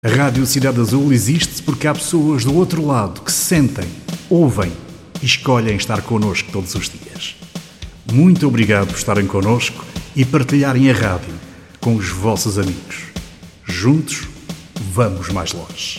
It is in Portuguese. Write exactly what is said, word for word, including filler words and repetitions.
A Rádio Cidade Azul existe porque há pessoas do outro lado que se sentem, ouvem e escolhem estar connosco todos os dias. Muito obrigado por estarem connosco e partilharem a rádio com os vossos amigos. Juntos, vamos mais longe.